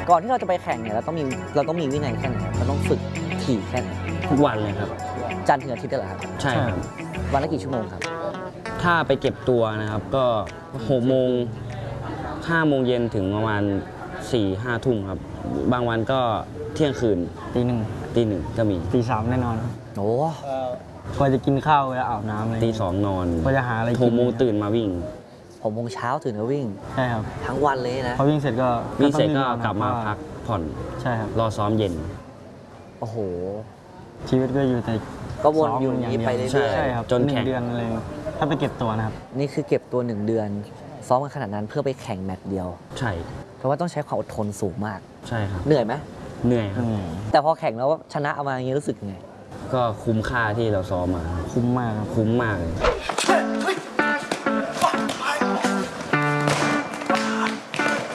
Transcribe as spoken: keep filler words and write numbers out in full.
ก่อนที่เราจะไปแข่งเนี่ยเราต้องมีเราต้องมีวินัยแค่ไหนเราต้องฝึกถี่แค่ไหนทุกวันเลยครับจันทร์ถึงอาทิตย์เหรอครับใช่ครับวันละกี่ชั่วโมงครับถ้าไปเก็บตัวนะครับก็หกโมงห้าโมงเย็นถึงประมาณสี่ห้าทุ่มครับบางวันก็เที่ยงคืนตีหนึ่งตีหนึ่งก็มีตีสามแน่นอนโอ้กว่าจะกินข้าวแล้วอาบน้ำเลยตีสองนอนกว่าจะหาอะไรกินหกโมงตื่นมาวิ่งหกโมงเช้าตื่นมาวิ่งใช่ครับทั้งวันเลยนะพอวิ่งเสร็จก็วิ่งเสร็จก็กลับมาพักผ่อนใช่ครับรอซ้อมเย็นโอ้โหชีวิตก็อยู่แต่ก็วนอยู่อย่างนี้ไปเรื่อยๆใช่ครับจนแข่งเดือนอะไรถ้าไปเก็บตัวนะครับนี่คือเก็บตัวหนึ่งเดือนซ้อมกันขนาดนั้นเพื่อไปแข่งแมตช์เดียวใช่เพราะว่าต้องใช้ความอดทนสูงมากใช่ครับเหนื่อยไหมเหนื่อยครับแต่พอแข่งแล้วชนะเอามาอย่างนี้รู้สึกไงก็คุ้มค่าที่เราซ้อมมาคุ้มมากครับคุ้มมากเลย